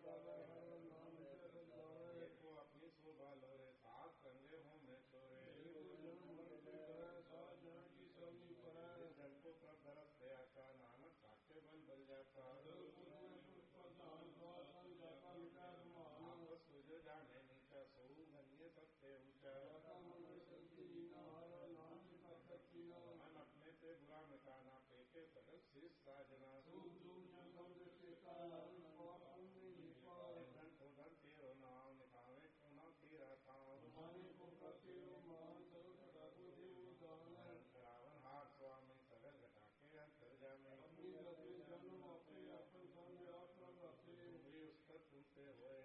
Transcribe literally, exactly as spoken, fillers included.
को अपनी शोभा लो रे सात कंगे हो मैं छोरे जन को प्रभ दरस से आता नानक काटे बल बल जाता सूर्य जाने नीचा सो गण्य सत्य ऊंचा मन अपने से बुरा मिटाना पेटे तरफ शीर्ष साजना धन को धन तेरो नाम निकावे को न तेरा काम रावण हार स्वामी सगल घटाके अंतर जामे उस पर तुमसे होए